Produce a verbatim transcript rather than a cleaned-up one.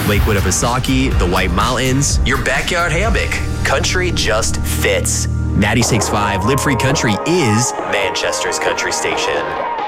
Lakewood Apisaki, the White Mountains, your backyard hammock. Country just fits. ninety-six point five Live Free Country is Manchester's country station.